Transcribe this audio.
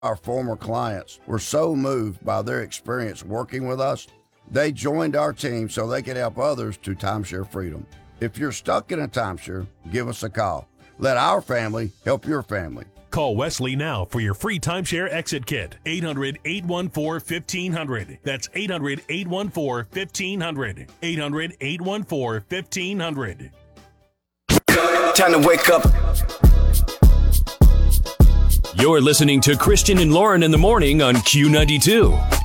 Our former clients were so moved by their experience working with us, they joined our team so they could help others to timeshare freedom. If you're stuck in a timeshare, give us a call. Let our family help your family. Call Wesley now for your free timeshare exit kit. 800-814-1500. That's 800-814-1500. 800-814-1500. Time to wake up. You're listening to Christian and Lauren in the morning on Q92.